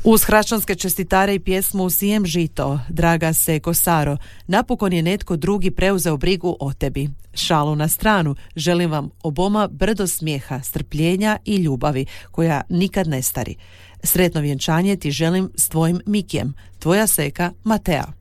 Uz hračanske čestitare i pjesmu Sijem žito, draga Seko Saro, napokon je netko drugi preuzeo brigu o tebi. Šalu na stranu, želim vam oboma brdo smijeha, strpljenja i ljubavi, koja nikad ne stari. Sretno vjenčanje ti želim s tvojim Mikijem, tvoja Seka Matea.